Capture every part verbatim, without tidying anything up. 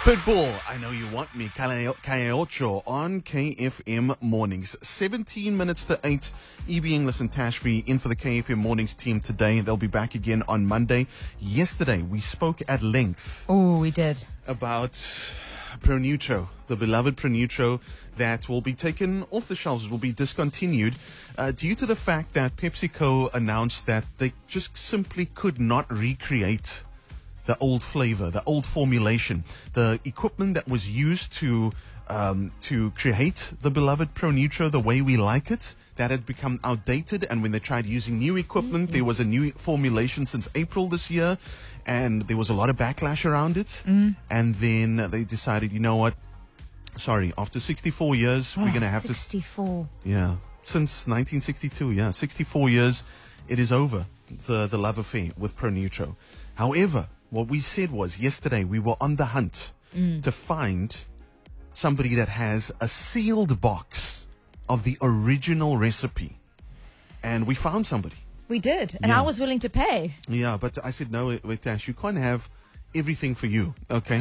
Pitbull, I Know You Want Me, K Ocho on K F M Mornings. seventeen minutes to eight. E B English and Tashvi in for the K F M Mornings team today. They'll be back again on Monday. Yesterday, we spoke at length. Oh, we did. About Pronutro, the beloved Pronutro that will be taken off the shelves, will be discontinued uh, due to the fact that PepsiCo announced that they just simply could not recreate the old flavor, the old formulation, the equipment that was used to um, to create the beloved Pronutro the way we like it, that had become outdated. And when they tried using new equipment, mm-hmm. there was a new formulation since April this year, and there was a lot of backlash around it. Mm. And then they decided, you know what? Sorry, after sixty-four years, oh, we're going to have sixty-four. to... Yeah, since nineteen sixty-two, yeah, sixty-four years, it is over, the, the love affair with Pronutro. However, what we said was yesterday we were on the hunt mm. to find somebody that has a sealed box of the original recipe. And we found somebody. We did. And yeah. I was willing to pay. Yeah, but I said, no, wait, Tash, you can't have everything for you, okay?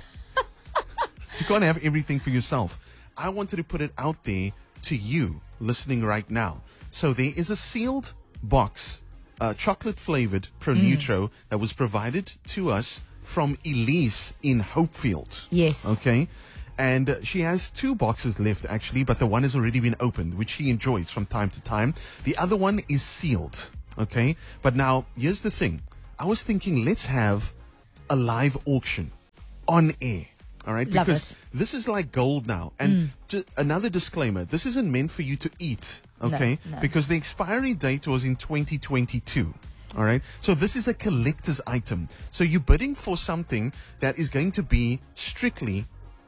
You can't have everything for yourself. I wanted to put it out there to you listening right now. So there is a sealed box, Uh, chocolate-flavored Pronutro mm. that was provided to us from Elise in Hopefield. Yes. Okay. And uh, she has two boxes left, actually, but the one has already been opened, which she enjoys from time to time. The other one is sealed. Okay. But now, here's the thing. I was thinking, let's have a live auction on air. All right. Love because it. This is like gold now. And mm. ju- another disclaimer, this isn't meant for you to eat. Okay, no, no. because the expiry date was in twenty twenty-two. All right, so this is a collector's item. So you're bidding for something that is going to be strictly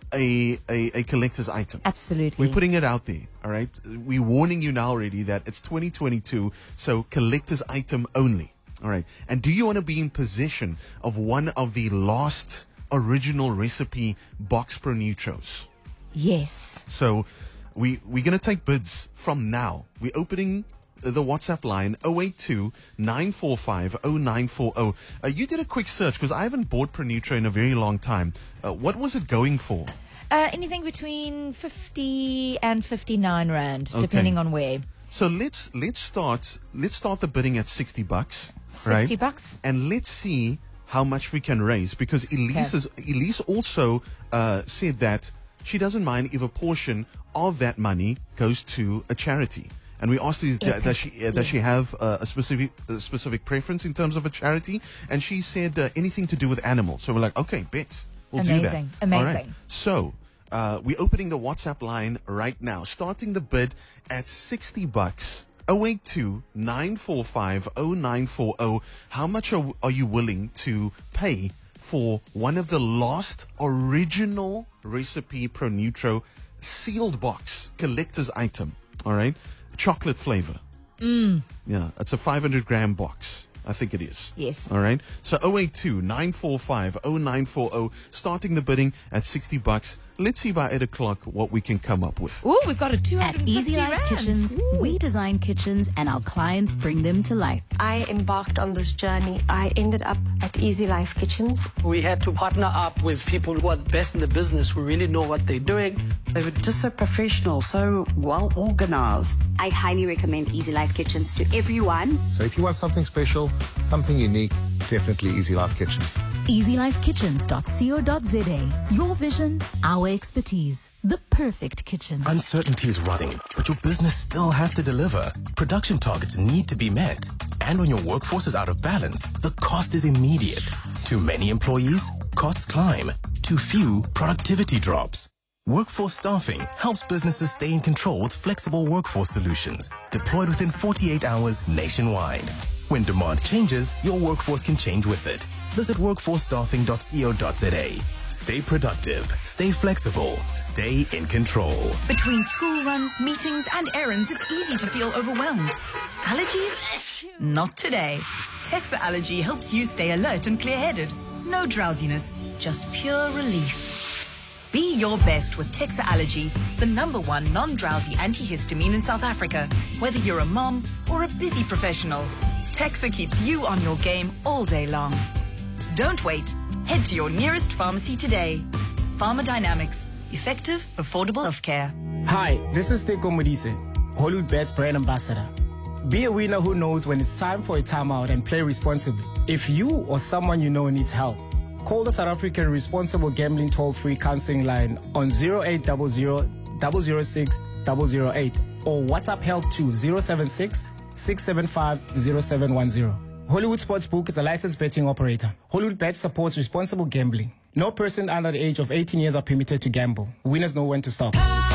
a, a, a collector's item. Absolutely. We're putting it out there. All right, we're warning you now already that it's twenty twenty-two, so collector's item only. All right, and do you want to be in possession of one of the last original recipe box Pronutros? Yes. So We, we're going to take bids from now. We're opening the WhatsApp line zero eight two, nine four five, zero nine four zero. Uh, you did a quick search because I haven't bought Pronutro in a very long time. Uh, what was it going for? Uh, anything between fifty and fifty-nine rand, Okay. depending on where. So let's let's start let's start the bidding at sixty bucks. sixty right? bucks? And let's see how much we can raise, because Elise, is, Elise also uh, said that she doesn't mind if a portion of that money goes to a charity. And we asked her, does, does she uh, does yes. she have uh, a specific a specific preference in terms of a charity? And she said uh, anything to do with animals. So we're like, okay, bet. We'll Amazing. do that. Amazing. All right. So uh, we're opening the WhatsApp line right now, starting the bid at sixty bucks. zero eight two, nine four five, zero nine four zero. How much are, are you willing to pay for one of the last original recipe Pronutro sealed box collector's item? All right, chocolate flavor. Mm. Yeah, it's a five hundred gram box. I think it is. Yes. All right. So zero eight two, nine four five, zero nine four zero. Starting the bidding at sixty bucks. Let's see by eight o'clock what we can come up with. Ooh, we've got a two hundred fifty At Easy Life rand. Kitchens, Ooh. we design kitchens and our clients bring them to life. I embarked on this journey. I ended up at Easy Life Kitchens. We had to partner up with people who are the best in the business, who really know what they're doing. They were just so professional, so well organized. I highly recommend Easy Life Kitchens to everyone. So if you want something special, something unique, definitely Easy Life Kitchens. easy life kitchens dot co dot za. Your vision, our expertise. The perfect kitchen. Uncertainty is rising, but your business still has to deliver. Production targets need to be met. And when your workforce is out of balance, the cost is immediate. Too many employees, costs climb. Too few, productivity drops. Workforce Staffing helps businesses stay in control with flexible workforce solutions, deployed within forty-eight hours nationwide. When demand changes, your workforce can change with it. Visit workforce staffing dot co dot za. Stay productive, stay flexible, stay in control. Between school runs, meetings, and errands, it's easy to feel overwhelmed. Allergies? Not today. Texa Allergy helps you stay alert and clear-headed. No drowsiness, just pure relief. Be your best with Texa Allergy, the number one non-drowsy antihistamine in South Africa. Whether you're a mom or a busy professional, Texa keeps you on your game all day long. Don't wait. Head to your nearest pharmacy today. Pharmadynamics. Effective, affordable healthcare. Hi, this is Teko Modise, Hollywood Bets brand ambassador. Be a winner who knows when it's time for a timeout and play responsibly. If you or someone you know needs help, call the South African Responsible Gambling Toll-Free Counseling Line on zero eight zero zero, zero zero six, zero zero eight or WhatsApp help to zero seven six, six seven five, zero seven one zero. Hollywood Sportsbook is a licensed betting operator. Hollywood Bets supports responsible gambling. No person under the age of eighteen years are permitted to gamble. Winners know when to stop.